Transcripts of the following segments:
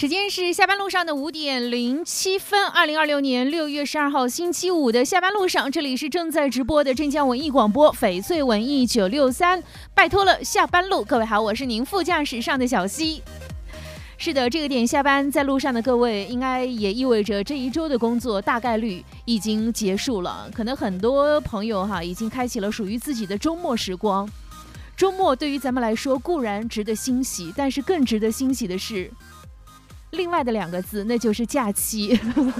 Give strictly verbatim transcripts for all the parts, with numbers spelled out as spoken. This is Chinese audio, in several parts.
时间是下班路上的五点零七分，二零二六年六月十二号星期五的下班路上，这里是正在直播的镇江文艺广播翡翠文艺九六三，拜托了下班路，各位好，我是您副驾驶上的小溪。是的，这个点下班在路上的各位，应该也意味着这一周的工作大概率已经结束了，可能很多朋友哈已经开启了属于自己的周末时光。周末对于咱们来说固然值得欣喜，但是更值得欣喜的是另外的两个字，那就是假期。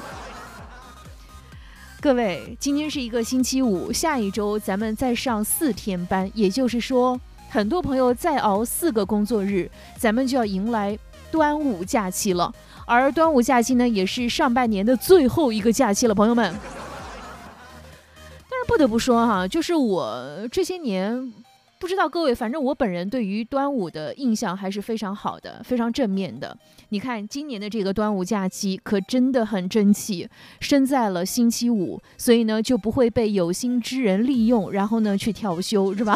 各位，今天是一个星期五，下一周咱们再上四天班，也就是说很多朋友再熬四个工作日，咱们就要迎来端午假期了。而端午假期呢，也是上半年的最后一个假期了，朋友们。但是不得不说哈，就是我这些年不知道各位，反正我本人对于端午的印象还是非常好的，非常正面的。你看今年的这个端午假期可真的很争气，生在了星期五，所以呢就不会被有心之人利用，然后呢去调休，是吧？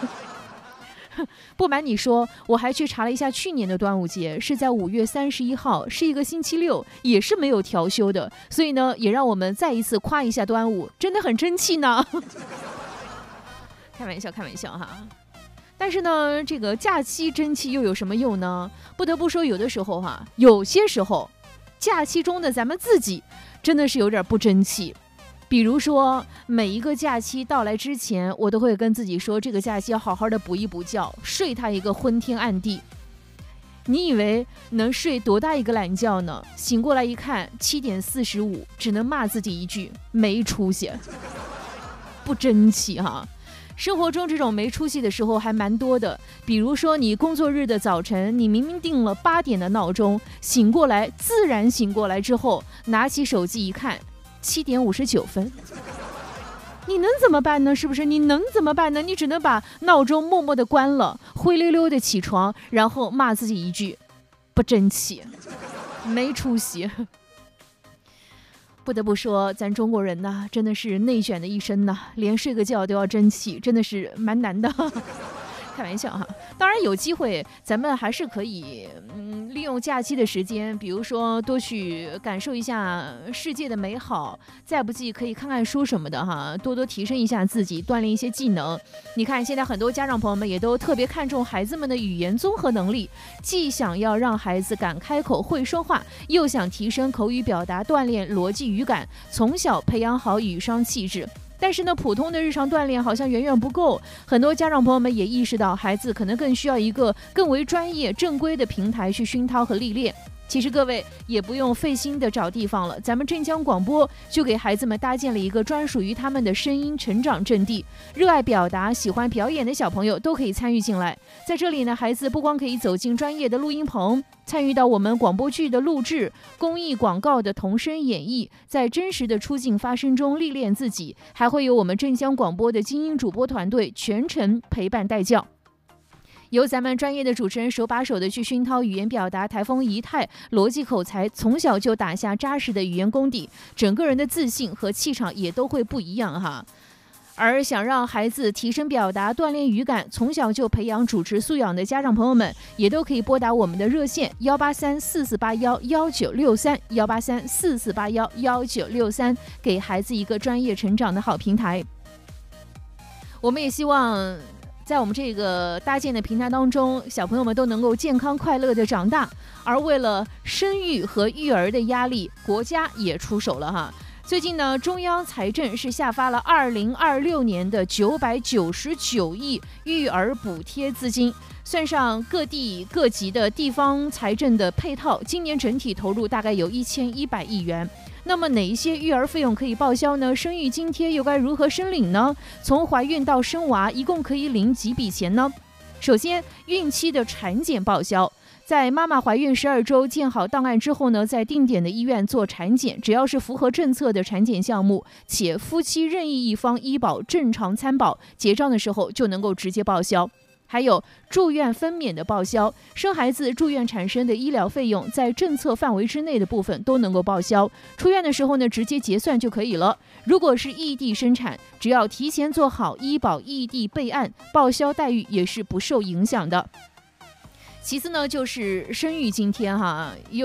不瞒你说，我还去查了一下去年的端午节是在五月三十一号，是一个星期六，也是没有调休的，所以呢也让我们再一次夸一下端午，真的很争气呢。开玩笑开玩笑哈，但是呢这个假期争气又有什么用呢？不得不说，有的时候哈，有些时候假期中的咱们自己真的是有点不争气。比如说每一个假期到来之前，我都会跟自己说，这个假期要好好的补一补觉，睡它一个昏天暗地。你以为能睡多大一个懒觉呢？醒过来一看七点四十五，只能骂自己一句没出息，不争气哈。生活中这种没出息的时候还蛮多的，比如说你工作日的早晨，你明明定了八点的闹钟，醒过来自然醒过来之后，拿起手机一看七点五十九分，你能怎么办呢？是不是？你能怎么办呢？你只能把闹钟默默的关了，灰溜溜的起床，然后骂自己一句不争气，没出息。不得不说，咱中国人呐，真的是内卷的一生呐，连睡个觉都要争气，真的是蛮难的。开玩笑哈，当然有机会，咱们还是可以，嗯，利用假期的时间，比如说多去感受一下世界的美好，再不济可以看看书什么的哈，多多提升一下自己，锻炼一些技能。你看，现在很多家长朋友们也都特别看重孩子们的语言综合能力，既想要让孩子敢开口会说话，又想提升口语表达，锻炼逻辑语感，从小培养好语商气质。但是呢，普通的日常锻炼好像远远不够，很多家长朋友们也意识到，孩子可能更需要一个更为专业、正规的平台去熏陶和历练。其实各位也不用费心的找地方了，咱们镇江广播就给孩子们搭建了一个专属于他们的声音成长阵地，热爱表达、喜欢表演的小朋友都可以参与进来。在这里呢，孩子不光可以走进专业的录音棚，参与到我们广播剧的录制、公益广告的同声演绎，在真实的出镜发声中历练自己，还会有我们镇江广播的精英主播团队全程陪伴带教。由咱们专业的主持人手把手的去熏陶语言表达、台风仪态、逻辑口才，从小就打下扎实的语言功底，整个人的自信和气场也都会不一样哈。而想让孩子提升表达、锻炼语感，从小就培养主持素养的家长朋友们，也都可以拨打我们的热线幺八三四四八幺幺九六三幺八三四四八幺幺九六三，给孩子一个专业成长的好平台。我们也希望在我们这个搭建的平台当中，小朋友们都能够健康快乐的长大。而为了生育和育儿的压力，国家也出手了哈。最近呢，中央财政是下发了二零二六年的九百九十九亿育儿补贴资金，算上各地各级的地方财政的配套，今年整体投入大概有一千一百亿元。那么哪一些育儿费用可以报销呢？生育津贴又该如何申领呢？从怀孕到生娃一共可以领几笔钱呢？首先，孕期的产检报销，在妈妈怀孕十二周建好档案之后呢，在定点的医院做产检，只要是符合政策的产检项目，且夫妻任意一方医保正常参保，结账的时候就能够直接报销。还有住院分娩的报销，生孩子住院产生的医疗费用，在政策范围之内的部分都能够报销。出院的时候呢，直接结算就可以了。如果是异地生产，只要提前做好医保异地备案，报销待遇也是不受影响的。其次呢，就是生育津贴哈，